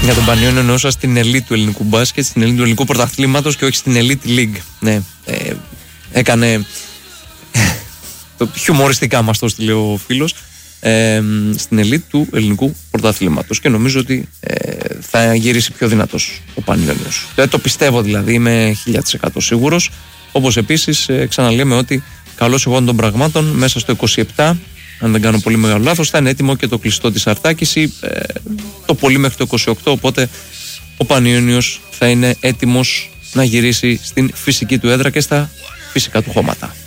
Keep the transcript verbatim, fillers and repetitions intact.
Για τον Πανιόνιο εννοούσα στην ελίτ του ελληνικού μπάσκετ, στην ελίτ του ελληνικού πρωταθλήματος και όχι στην Elite League. Ναι, ε, έκανε χιουμοριστικά μας το στείλε ο φίλος, ε, στην ελίτ του ελληνικού πρωταθλήματος, και νομίζω ότι ε, θα γυρίσει πιο δυνατός ο Πανιόνιος. Δεν το πιστεύω δηλαδή, είμαι χίλια τοις εκατό σίγουρος. Όπως επίσης ε, ξαναλέμε ότι καλώς εγώ των πραγμάτων μέσα στο είκοσι επτά, αν δεν κάνω πολύ μεγάλο λάθος, θα είναι έτοιμο και το κλειστό της Αρτάκηση, ε, το πολύ μέχρι το είκοσι οκτώ, οπότε ο Πανιόνιος θα είναι έτοιμος να γυρίσει στην φυσική του έδρα και στα φυσικά του χώματα.